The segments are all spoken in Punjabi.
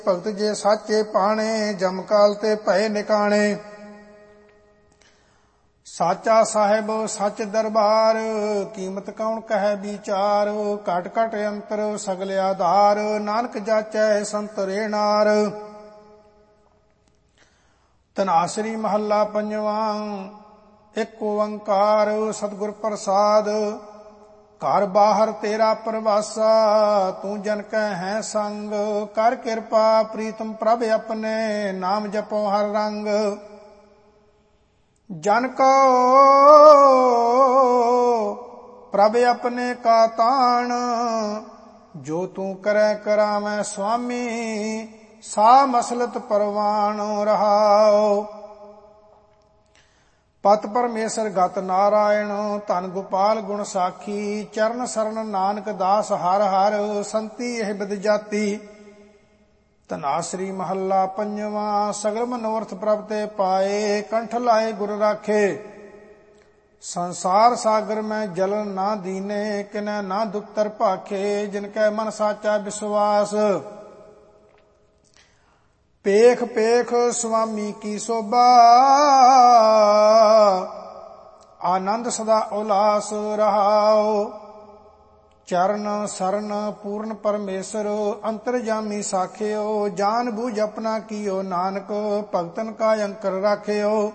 ਭਗਤ ਜੇ ਸਾਚੇ ਪਾਣੇ, ਜਮ ਕਾਲ ਤੇ ਭਏ ਨਿਕਾਣੇ। ਸਾਚਾ ਸਾਹਿਬ ਸੱਚ ਦਰਬਾਰ, ਕੀਮਤ ਕੌਣ ਕਹੈ ਵਿਚਾਰ। ਘਟ ਘਟ ਅੰਤਰ ਸਗਲ ਆਧਾਰ, ਨਾਨਕ ਜਾਚੈ ਸੰਤ ਰੇਣਾਰ। ਧਨਾਸਰੀ ਮਹੱਲਾ ਪੰਜਵਾਂ। ਇੱਕ ਓੰਕਾਰ ਸਤਿਗੁਰ ਪ੍ਰਸਾਦ, ਘਰ ਬਾਹਰ ਤੇਰਾ ਪ੍ਰਵਾਸਾ। ਤੂੰ ਜਨ ਕੈ ਹੈ ਸੰਗ, ਕਰ ਕਿਰਪਾ ਪ੍ਰੀਤਮ ਪ੍ਰਭ ਆਪਣੇ। ਨਾਮ ਜਪੋ ਹਰ ਰੰਗ, ਜਨ ਕੋ ਪ੍ਰਭ ਆਪਣੇ ਕਾ ਤਾਣ। ਜੋ ਤੂੰ ਕਰੈ ਕਰਾਵੈ ਸੁਆਮੀ, ਸਾ ਮਸਲਤ ਪਰਵਾਣ ਰਹਾਉ। ਪਤ ਪਰਮੇਸ਼ਰ ਗਤ ਨਾਰਾਇਣ, ਧਨ ਗੋਪਾਲ ਗੁਣ ਸਾਖੀ। ਚਰਨ ਸਰਨ ਨਾਨਕ ਦਾਸ ਹਰ ਹਰ, ਸੰਤੀ ਇਹ ਬਿਦ ਜਾਤੀ। ਧਨਾਸਰੀ ਮਹੱਲਾ ਪੰਜਵਾਂ। ਸਗਲ ਮਨੋਰਥ ਪ੍ਰਭ ਤੇ ਪਾਏ, ਕੰਠ ਲਾਏ ਗੁਰ ਰਾਖੇ। ਸੰਸਾਰ ਸਾਗਰ ਮੈਂ ਜਲਨ ਨਾ ਦੀਨੇ, ਕਿਨੈ ਨਾ ਦੁਖਤਰ ਭਾਖੇ। ਜਿਨ ਕੈ ਮਨ ਸਾਚਾ ਵਿਸ਼ਵਾਸ, ਪੇਖ ਪੇਖ ਸੁਆਮੀ ਕੀ ਸੋਭਾ। ਆਨੰਦ ਸਦਾ ਉਲਾਸ ਰਹਾਉ। ਚਰਨ ਸਰਨ ਪੂਰਨ ਪਰਮੇਸ਼ਰ, ਅੰਤਰਜਾਮੀ ਸਾਖਿਓ। ਜਾਨ ਬੂਝ ਆਪਣਾ ਕੀਓ ਨਾਨਕ, ਭਗਤਨ ਕਾ ਅੰਕਰ ਰਾਖਿਓ।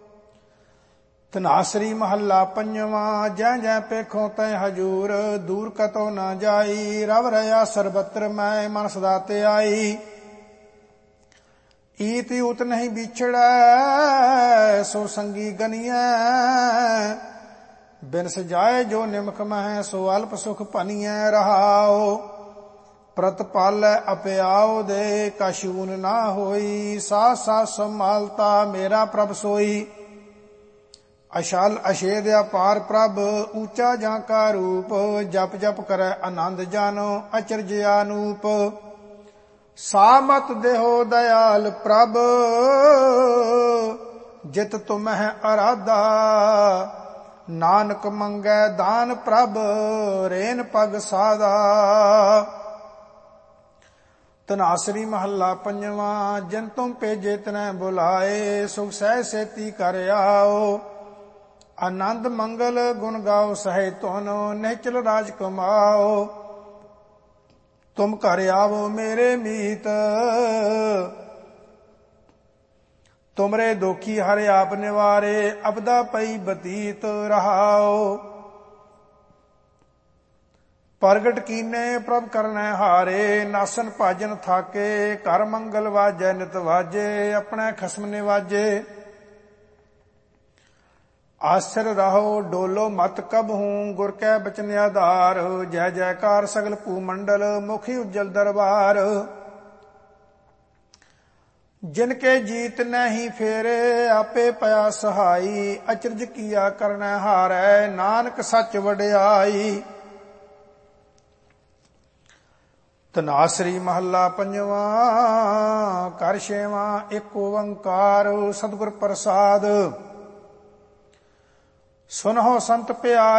ਧਨਾਸਰੀ ਮਹੱਲਾ ਪੰਜਵਾਂ। ਜੈ ਜੈ ਪੇਖੋ ਤੈ ਹਜੂਰ, ਦੂਰ ਕਤੋ ਨਾ ਜਾਈ। ਰਵ ਰਹਾ ਸਰਬਤਰ ਮੈਂ, ਮਨ ਸਦਾ ਤੇ ਆਈ। ਈਤ ਊਤ ਨਹੀਂ ਵਿਛੜੈ, ਸੋ ਸੰਗੀ ਗਨੀਐ। ਬਿਨ ਸਜਾਏ ਜੋ ਨਿਮਖ ਮਹਿ, ਸੋ ਅਲਪ ਸੁਖ ਭਨੀਐ ਰਹਾਉ। ਪ੍ਰਤ ਪਾਲੈ ਅਪਿਆਉ ਦੇ, ਕਛੂਨ ਨਾ ਹੋਈ। ਸਾਥ ਸਾਥ ਸੰਭਾਲਤਾ ਮੇਰਾ ਪ੍ਰਭ ਸੋਈ। ਅਸ਼ਲ ਅਸ਼ੇਦ ਅਪਾਰ ਪ੍ਰਭ, ਊਚਾ ਜਾਂ ਕਾ ਰੂਪ। ਜਪ ਜਪ ਕਰੈ ਆਨੰਦ ਜਾਨੋ, ਅਚਰਜ ਆਨੂਪ। ਸਾਮਤ ਦੇਹੋ ਦਇਆਲ ਪ੍ਰਭ, ਜਿਤ ਤੁਮਹਿ ਅਰਾਧਾ। ਨਾਨਕ ਮੰਗੈ ਦਾਨ ਪ੍ਰਭ, ਰੇਨ ਪਗ ਸਾਧਾ। ਧਨਾਸਰੀ ਮਹੱਲਾ ਪੰਜਵਾਂ। ਜਿਨ ਤੁਮ ਭੇਜੇ ਤਿਨੈ ਬੁਲਾਏ, ਸੁਖ ਸਹਿ ਸੇਤੀ ਕਰ ਆਓ। ਆਨੰਦ ਮੰਗਲ ਗੁਣ ਗਾਓ ਸਹਿ ਧੁਨ, ਨਿਹਚਲ ਰਾਜ ਕਮਾਓ। ਤੁਮ ਘਰ ਆਵੋ ਮੇਰੇ ਮੀਤ, ਤੁਮਰੇ ਦੋਖੀ ਹਰਿ ਆਪ ਨਿਵਾਰੇ। ਅਬਦਾ ਪਈ ਬਤੀਤ ਰਹਾਉ। ਪ੍ਰਗਟ ਕੀਨੇ ਪ੍ਰਭ ਕਰਨੈ ਹਾਰੇ, ਨਾਸਨ ਭਾਜਨ ਥਾਕੇ। ਘਰ ਮੰਗਲ ਵਾਜੈ ਨਿਤ ਵਾਜੇ, ਆਪਣੇ ਖਸਮ ਨਿਵਾਜੇ। ਆਸਰ ਰਹੋ ਡੋਲੋ ਮਤ ਕਬਹੂੰ, ਗੁਰ ਕੈ ਬਚਨ ਆਧਾਰ। ਜੈ ਜੈਕਾਰ ਸਗਲ ਭੂ ਮੰਡਲ, ਮੁਖੀ ਉਜਲ ਦਰਬਾਰ। ਜਿਨ ਕੇ ਜੀਤ ਨਹੀਂ ਫੇਰੇ, ਆਪੇ ਪਿਆ ਸਹਾਈ। ਅਚਰਜ ਕੀਆ ਕਰਨੈ ਹਾਰੈ, ਨਾਨਕ ਸੱਚ ਵਡਿਆਈ। ਧਨਾਸਰੀ ਮਹੱਲਾ ਪੰਜਵਾਂ। ਕਰ ਛੇਵਾਂ। ਇੱਕ ਓੰਕਾਰ ਸਤਿਗੁਰ ਪ੍ਰਸਾਦ, ਸੁਨਹੁ ਸੰਤ ਪਿਆਰੇ।